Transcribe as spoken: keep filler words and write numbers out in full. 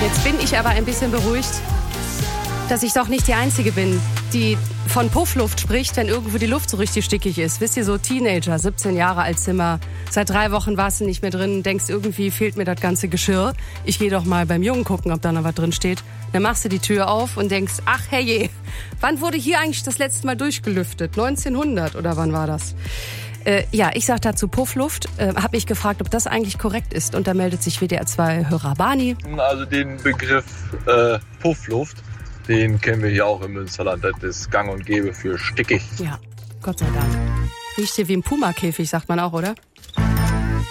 Jetzt bin ich aber ein bisschen beruhigt, dass ich doch nicht die Einzige bin, die von Puffluft spricht, wenn irgendwo die Luft so richtig stickig ist. Wisst ihr, so Teenager, siebzehn Jahre alt Zimmer, seit drei Wochen warst du nicht mehr drin, denkst, irgendwie fehlt mir das ganze Geschirr. Ich gehe doch mal beim Jungen gucken, ob da noch was drin steht. Dann machst du die Tür auf und denkst, ach herrje, wann wurde hier eigentlich das letzte Mal durchgelüftet? neunzehnhundert oder wann war das? Äh, ja, ich sag dazu Puffluft, äh, habe mich gefragt, ob das eigentlich korrekt ist. Und da meldet sich W D R zwei Hörer Barney. Also den Begriff äh, Puffluft, den kennen wir hier auch im Münsterland. Das ist gang und gäbe für stickig. Ja, Gott sei Dank. Riecht hier wie ein Puma-Käfig, sagt man auch, oder?